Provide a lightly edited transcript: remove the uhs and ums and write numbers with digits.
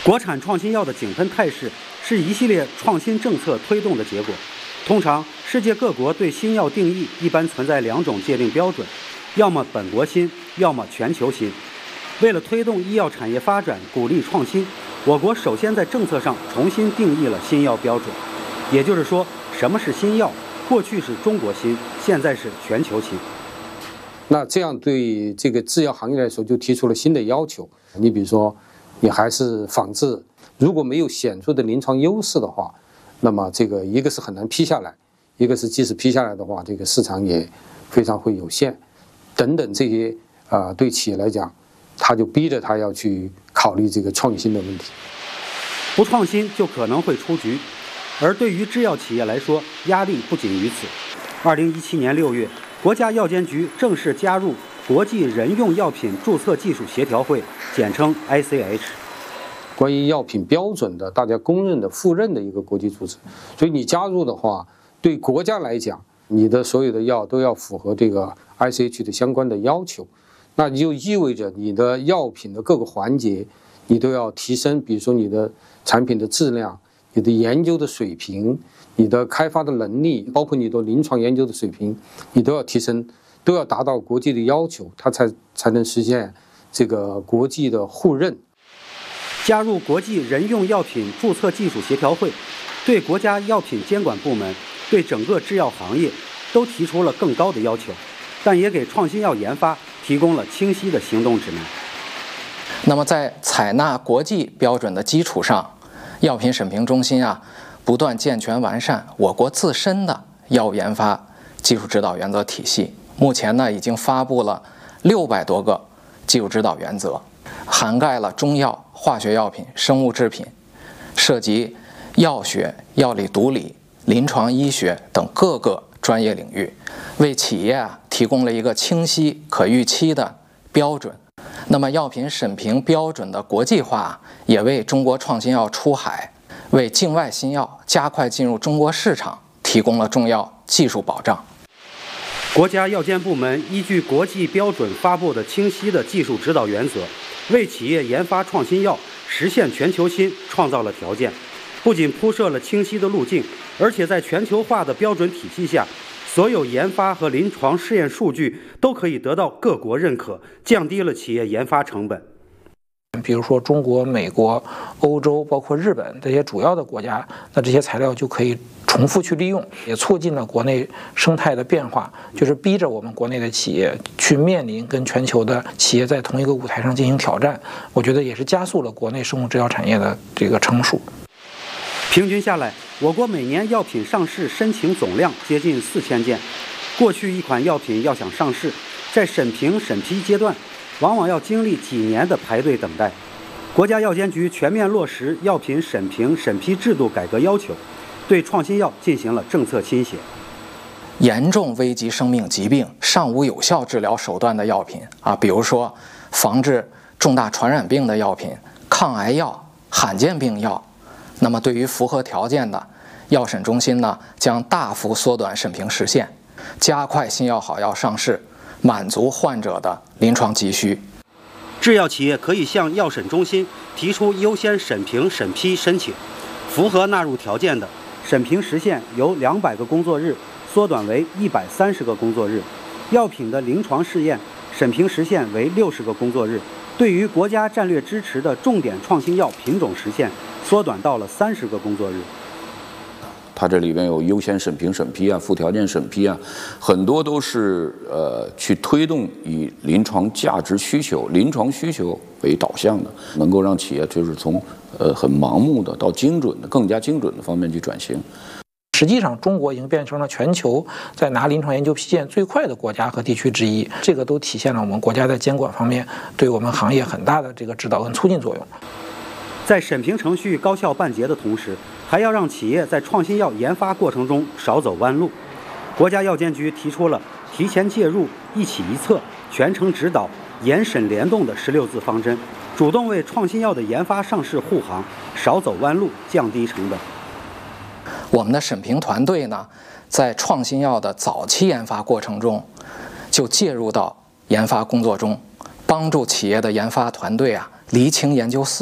国产创新药的井喷态势是一系列创新政策推动的结果。通常，世界各国对新药定义一般存在两种界定标准，要么本国新，要么全球新。为了推动医药产业发展，鼓励创新，我国首先在政策上重新定义了新药标准。也就是说，什么是新药？过去是中国新，现在是全球新。 那这样对这个制药行业来说，就提出了新的要求。你比如说，你还是仿制，如果没有显著的临床优势的话，那么这个一个是很难批下来，一个是即使批下来的话，这个市场也非常会有限，等等这些对企业来讲，他就逼着他要去考虑这个创新的问题。 不创新就可能会出局，而对于制药企业来说，压力不仅于此。2017年6月，国家药监局正式加入国际人用药品注册技术协调会，简称 ICH。 关于药品标准的，大家公认的、互认的一个国际组织，所以你加入的话，对国家来讲，你的所有的药都要符合这个 ICH 的相关的要求，那就意味着你的药品的各个环节，你都要提升，比如说你的产品的质量、你的研究的水平、你的开发的能力，包括你的临床研究的水平，你都要提升，都要达到国际的要求，它才能实现这个国际的互认。 加入国际人用药品注册技术协调会，对国家药品监管部门、对整个制药行业都提出了更高的要求，但也给创新药研发提供了清晰的行动指南。 那么在采纳国际标准的基础上，药品审评中心不断健全完善我国自身的药物研发技术指导原则体系。目前已经发布了600多个技术指导原则，涵盖了中药、化学药品、生物制品，涉及药学、药理毒理、临床医学等各个专业领域，为企业提供了一个清晰可预期的标准。那么药品审评标准的国际化，也为中国创新药出海、为境外新药加快进入中国市场提供了重要技术保障。 国家药监部门依据国际标准发布的清晰的技术指导原则，为企业研发创新药实现全球新创造了条件，不仅铺设了清晰的路径，而且在全球化的标准体系下，所有研发和临床试验数据都可以得到各国认可，降低了企业研发成本。 比如说中国、美国、欧洲，包括日本这些主要的国家，那这些材料就可以重复去利用，也促进了国内生态的变化，就是逼着我们国内的企业去面临跟全球的企业在同一个舞台上进行挑战。我觉得也是加速了国内生物制药产业的这个成熟。 平均下来，我国每年药品上市申请总量接近4000件。过去一款药品要想上市，在审评审批阶段，往往要经历几年的排队等待。国家药监局全面落实药品审评审批制度改革要求，对创新药进行了政策倾斜。 严重危及生命疾病、尚无有效治疗手段的药品比如说防治重大传染病的药品、抗癌药、罕见病药，那么对于符合条件的，药审中心将大幅缩短审评时限，加快新药好药上市，满足患者的临床急需。 制药企业可以向药审中心提出优先审评审批申请，符合纳入条件的，审评时限由200个工作日缩短为130个工作日。药品的临床试验审评时限为60个工作日。对于国家战略支持的重点创新药品种时限缩短到了30个工作日。 它这里边有优先审评审批附条件审批很多都是去推动以临床价值需求、临床需求为导向的，能够让企业就是从很盲目的到精准的、更加精准的方面去转型。 实际上，中国已经变成了全球在拿临床研究批件最快的国家和地区之一，这个都体现了我们国家在监管方面对我们行业很大的这个指导跟促进作用。 在审评程序高效办结的同时，还要让企业在创新药研发过程中少走弯路。国家药监局提出了提前介入、一起一策、全程指导、严审联动的16字方针，主动为创新药的研发上市护航，少走弯路，降低成本。 我们的审评团队在创新药的早期研发过程中就介入到研发工作中，帮助企业的研发团队厘清研究思